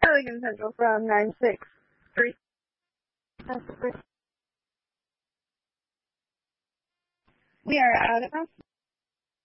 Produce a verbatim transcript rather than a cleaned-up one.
Pelican Central from nine six three. We are out of